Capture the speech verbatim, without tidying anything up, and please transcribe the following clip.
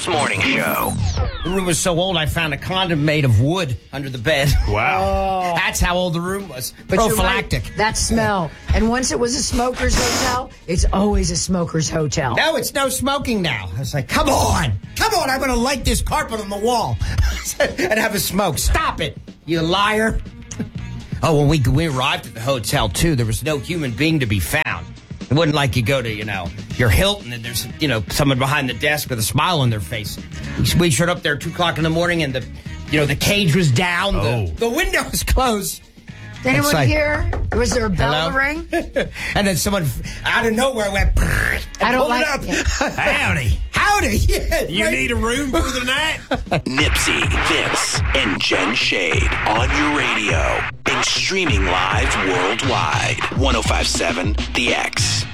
X Morning Show. The room was so old, I found a condom made of wood under the bed. Wow. That's how old the room was. But you're Prophylactic. right, that smell. And once it was a smoker's hotel, it's always a smoker's hotel. No, it's no smoking now. I was like, come on. Come on, I'm going to light this carpet on the wall and have a smoke. Stop it, you liar. Oh, when we, we arrived at the hotel, too, there was no human being to be found. It wasn't like you go to, you know, your Hilton and there's, you know, someone behind the desk with a smile on their face. We showed up there at two o'clock in the morning and the, you know, the cage was down. Oh. The, the window was closed. Did anyone like, hear? Was there a bell hello? to ring? And then someone out of nowhere went, and I don't pulled like it it. up. Howdy. Howdy. Yeah, You right. need a room for the night? Nipsey, Vince, and Jen Shade on your radio and streaming live worldwide. ten fifty-seven The X.